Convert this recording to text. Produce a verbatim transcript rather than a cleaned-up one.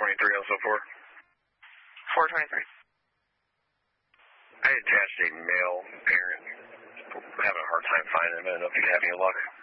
twenty-three oh four. four twenty-three. I attached a male parent. I'm having a hard time finding him. I don't know if you have any luck.